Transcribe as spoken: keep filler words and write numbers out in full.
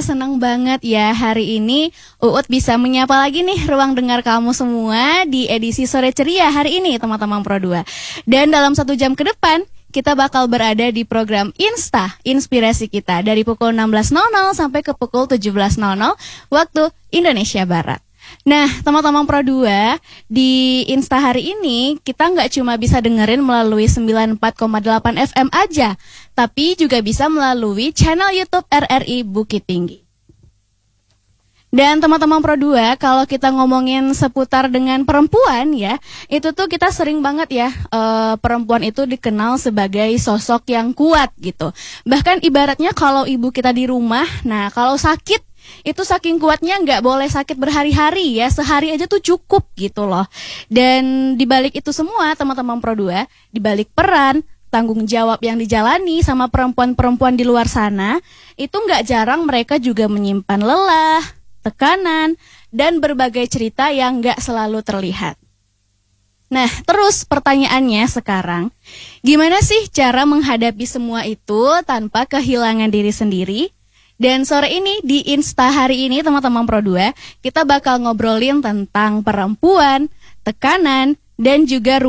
senang banget ya hari ini Uut bisa menyapa lagi nih ruang dengar kamu semua di edisi Sore Ceria hari ini teman-teman Pro dua. Dan dalam satu jam ke depan kita bakal berada di program Insta Inspirasi Kita dari pukul enam belas nol nol sampai ke pukul tujuh belas nol nol waktu Indonesia Barat. Nah, teman-teman Pro dua, di Insta hari ini kita nggak cuma bisa dengerin melalui sembilan puluh empat koma delapan F M aja, tapi juga bisa melalui channel YouTube R R I Bukit Tinggi. Dan teman-teman Pro dua, kalau kita ngomongin seputar dengan perempuan ya, itu tuh kita sering banget ya, e, perempuan itu dikenal sebagai sosok yang kuat gitu. Bahkan ibaratnya kalau ibu kita di rumah, nah kalau sakit, itu saking kuatnya nggak boleh sakit berhari-hari ya, sehari aja tuh cukup gitu loh. Dan dibalik itu semua teman-teman Pro dua, dibalik peran, tanggung jawab yang dijalani sama perempuan-perempuan di luar sana, itu nggak jarang mereka juga menyimpan lelah, tekanan, dan berbagai cerita yang nggak selalu terlihat. Nah, terus pertanyaannya sekarang, gimana sih cara menghadapi semua itu tanpa kehilangan diri sendiri? Dan sore ini di Insta hari ini teman-teman Pro dua, kita bakal ngobrolin tentang perempuan, tekanan, dan juga